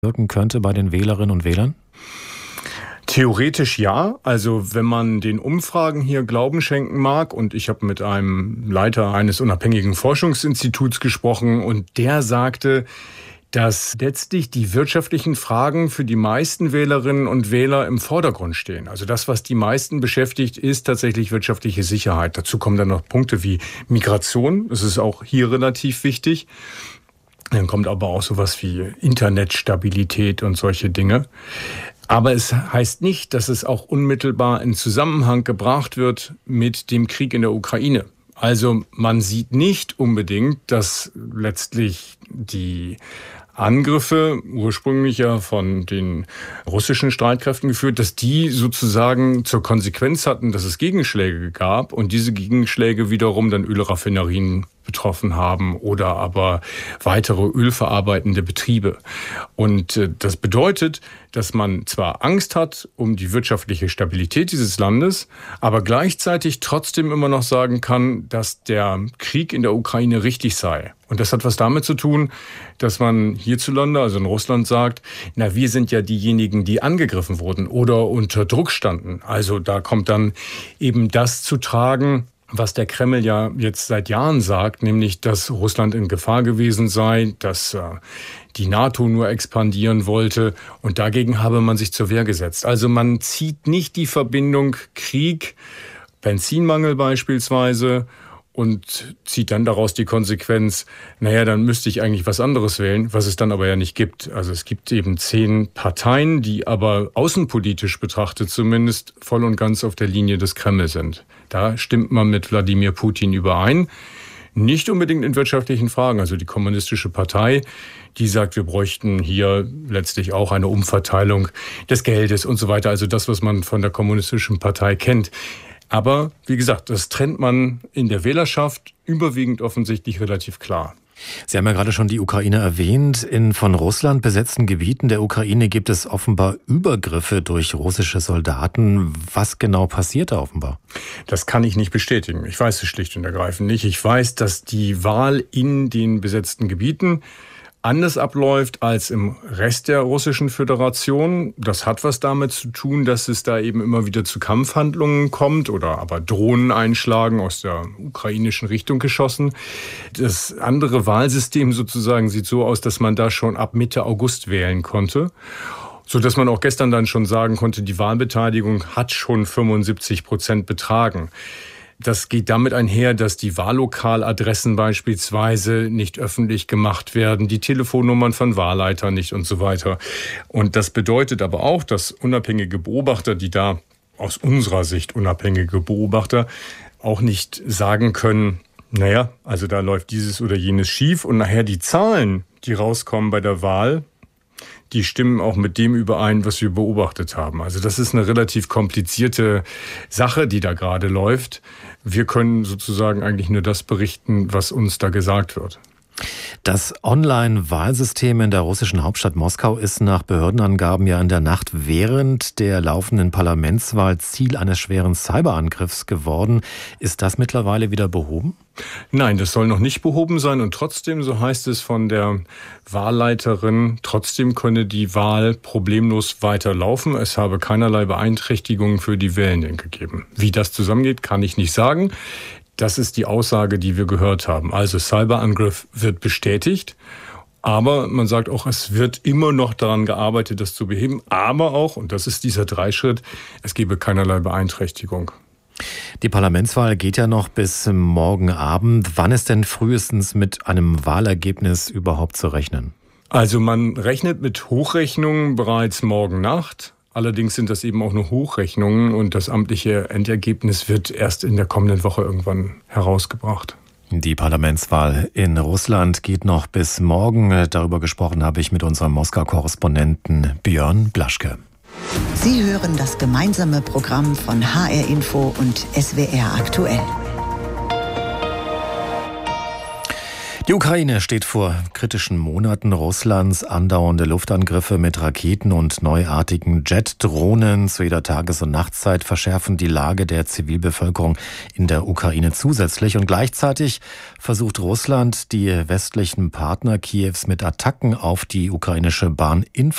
wirken könnte bei den Wählerinnen und Wählern? Theoretisch ja. Also wenn man den Umfragen hier Glauben schenken mag, und ich habe mit einem Leiter eines unabhängigen Forschungsinstituts gesprochen und der sagte, dass letztlich die wirtschaftlichen Fragen für die meisten Wählerinnen und Wähler im Vordergrund stehen. Also das, was die meisten beschäftigt, ist tatsächlich wirtschaftliche Sicherheit. Dazu kommen dann noch Punkte wie Migration. Das ist auch hier relativ wichtig. Dann kommt aber auch sowas wie Internetstabilität und solche Dinge. Aber es heißt nicht, dass es auch unmittelbar in Zusammenhang gebracht wird mit dem Krieg in der Ukraine. Also man sieht nicht unbedingt, dass letztlich die Angriffe, ursprünglich ja von den russischen Streitkräften geführt, dass die sozusagen zur Konsequenz hatten, dass es Gegenschläge gab und diese Gegenschläge wiederum dann Ölraffinerien betroffen haben oder aber weitere ölverarbeitende Betriebe. Und das bedeutet, dass man zwar Angst hat um die wirtschaftliche Stabilität dieses Landes, aber gleichzeitig trotzdem immer noch sagen kann, dass der Krieg in der Ukraine richtig sei. Und das hat was damit zu tun, dass man hierzulande, also in Russland, sagt, na, wir sind ja diejenigen, die angegriffen wurden oder unter Druck standen. Also da kommt dann eben das zu tragen, was der Kreml ja jetzt seit Jahren sagt, nämlich, dass Russland in Gefahr gewesen sei, dass die NATO nur expandieren wollte und dagegen habe man sich zur Wehr gesetzt. Also man zieht nicht die Verbindung Krieg, Benzinmangel beispielsweise und zieht dann daraus die Konsequenz, naja, dann müsste ich eigentlich was anderes wählen, was es dann aber ja nicht gibt. Also es gibt eben 10 Parteien, die aber außenpolitisch betrachtet zumindest voll und ganz auf der Linie des Kreml sind. Da stimmt man mit Wladimir Putin überein. Nicht unbedingt in wirtschaftlichen Fragen. Also die Kommunistische Partei, die sagt, wir bräuchten hier letztlich auch eine Umverteilung des Geldes und so weiter. Also das, was man von der Kommunistischen Partei kennt. Aber wie gesagt, das trennt man in der Wählerschaft überwiegend offensichtlich relativ klar. Sie haben ja gerade schon die Ukraine erwähnt. In von Russland besetzten Gebieten der Ukraine gibt es offenbar Übergriffe durch russische Soldaten. Was genau passiert da offenbar? Das kann ich nicht bestätigen. Ich weiß es schlicht und ergreifend nicht. Ich weiß, dass die Wahl in den besetzten Gebieten anders abläuft als im Rest der Russischen Föderation. Das hat was damit zu tun, dass es da eben immer wieder zu Kampfhandlungen kommt oder aber Drohnen einschlagen, aus der ukrainischen Richtung geschossen. Das andere Wahlsystem sozusagen sieht so aus, dass man da schon ab Mitte August wählen konnte, so dass man auch gestern dann schon sagen konnte, die Wahlbeteiligung hat schon 75% betragen. Das geht damit einher, dass die Wahllokaladressen beispielsweise nicht öffentlich gemacht werden, die Telefonnummern von Wahlleitern nicht und so weiter. Und das bedeutet aber auch, dass unabhängige Beobachter, die da aus unserer Sicht unabhängige Beobachter, auch nicht sagen können, naja, also da läuft dieses oder jenes schief und nachher die Zahlen, die rauskommen bei der Wahl, die stimmen auch mit dem überein, was wir beobachtet haben. Also das ist eine relativ komplizierte Sache, die da gerade läuft. Wir können sozusagen eigentlich nur das berichten, was uns da gesagt wird. Das Online-Wahlsystem in der russischen Hauptstadt Moskau ist nach Behördenangaben ja in der Nacht während der laufenden Parlamentswahl Ziel eines schweren Cyberangriffs geworden. Ist das mittlerweile wieder behoben? Nein, das soll noch nicht behoben sein und trotzdem, so heißt es von der Wahlleiterin, trotzdem könne die Wahl problemlos weiterlaufen. Es habe keinerlei Beeinträchtigungen für die Wählenden gegeben. Wie das zusammengeht, kann ich nicht sagen. Das ist die Aussage, die wir gehört haben. Also Cyberangriff wird bestätigt, aber man sagt auch, es wird immer noch daran gearbeitet, das zu beheben. Aber auch, und das ist dieser Dreischritt, es gebe keinerlei Beeinträchtigung. Die Parlamentswahl geht ja noch bis morgen Abend. Wann ist denn frühestens mit einem Wahlergebnis überhaupt zu rechnen? Also man rechnet mit Hochrechnungen bereits morgen Nacht. Allerdings sind das eben auch nur Hochrechnungen und das amtliche Endergebnis wird erst in der kommenden Woche irgendwann herausgebracht. Die Parlamentswahl in Russland geht noch bis morgen. Darüber gesprochen habe ich mit unserem Moskau-Korrespondenten Björn Blaschke. Sie hören das gemeinsame Programm von HR Info und SWR aktuell. Die Ukraine steht vor kritischen Monaten. Russlands andauernde Luftangriffe mit Raketen und neuartigen Jet-Drohnen zu jeder Tages- und Nachtzeit verschärfen die Lage der Zivilbevölkerung in der Ukraine zusätzlich. Und gleichzeitig versucht Russland, die westlichen Partner Kiews mit Attacken auf die ukrainische Bahninfrastruktur